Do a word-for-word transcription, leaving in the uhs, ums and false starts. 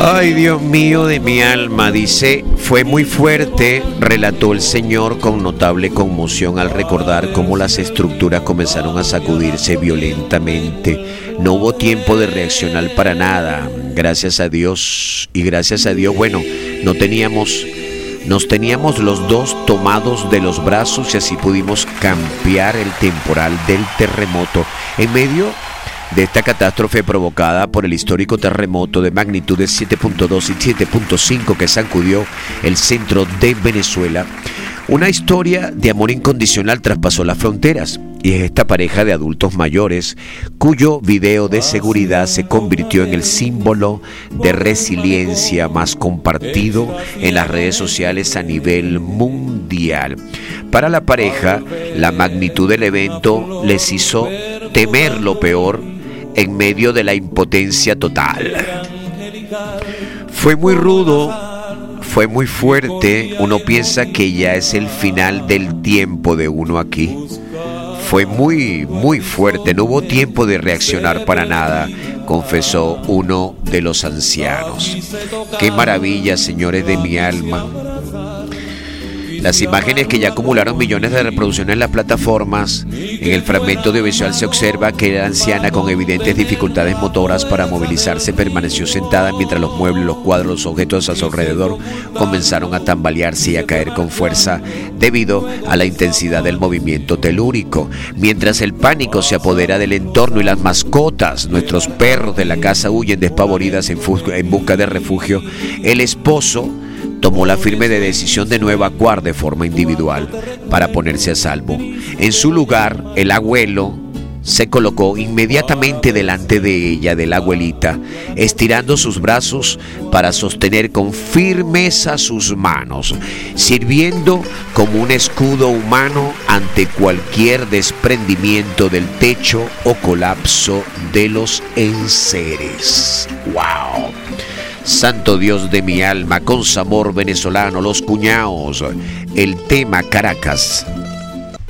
Ay, Dios mío de mi alma, dice, fue muy fuerte, relató el señor con notable conmoción al recordar cómo las estructuras comenzaron a sacudirse violentamente. No hubo tiempo de reaccionar para nada, gracias a Dios, y gracias a Dios, bueno, no teníamos, nos teníamos los dos tomados de los brazos y así pudimos cambiar el temporal del terremoto. En medio de esta catástrofe provocada por el histórico terremoto de magnitud de siete punto dos y siete punto cinco que sacudió el centro de Venezuela, una historia de amor incondicional traspasó las fronteras, y es esta pareja de adultos mayores cuyo video de seguridad se convirtió en el símbolo de resiliencia más compartido en las redes sociales a nivel mundial. Para la pareja, la magnitud del evento les hizo temer lo peor en medio de la impotencia total. Fue muy rudo, fue muy fuerte. Uno piensa que ya es el final del tiempo de uno aquí. Fue muy, muy fuerte. No hubo tiempo de reaccionar para nada, confesó uno de los ancianos. Qué maravilla, señores de mi alma. Las imágenes que ya acumularon millones de reproducciones en las plataformas. En el fragmento audiovisual se observa que la anciana, con evidentes dificultades motoras para movilizarse, permaneció sentada mientras los muebles, los cuadros, los objetos a su alrededor comenzaron a tambalearse y a caer con fuerza debido a la intensidad del movimiento telúrico. Mientras el pánico se apodera del entorno y las mascotas, nuestros perros de la casa, huyen despavoridas en busca de refugio, el esposo tomó la firme decisión de no evacuar de forma individual para ponerse a salvo. En su lugar, el abuelo se colocó inmediatamente delante de ella, de la abuelita, estirando sus brazos para sostener con firmeza sus manos, sirviendo como un escudo humano ante cualquier desprendimiento del techo o colapso de los enseres. ¡Wow! Santo Dios de mi alma, con sabor venezolano, los cuñaos, el tema Caracas.